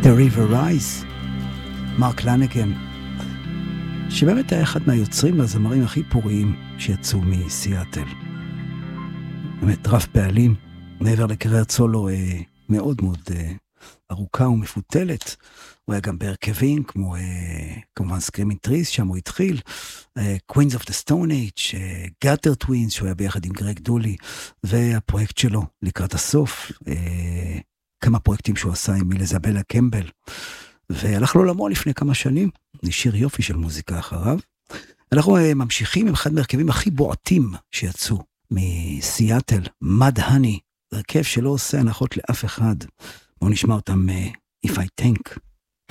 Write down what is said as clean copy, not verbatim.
The River Rise, מרק לנגן, שבאמת היה אחד מהיוצרים והזמרים הכי פוריים שיצאו מסיאטל. באמת רב פעלים, מעבר לקריירת סולו מאוד מאוד ארוכה ומפותלת. הוא היה גם בהרכבים, כמו כמובן סקרימינג טריס, שם הוא התחיל, Queens of the Stone Age, Gutter Twins, שהוא היה ביחד עם גרג דולי, והפרויקט שלו לקראת הסוף, כמה פרויקטים שהוא עשה עם איזבלה קמבל, והלך לעולמו לפני כמה שנים, נשאיר יופי של מוזיקה אחריו. אנחנו ממשיכים עם אחד מהרכבים הכי בועטים שיצאו מסיאטל, Mud Honey, הרכב שלא עושה הנחות לאף אחד. בואו נשמע אותם If I Think.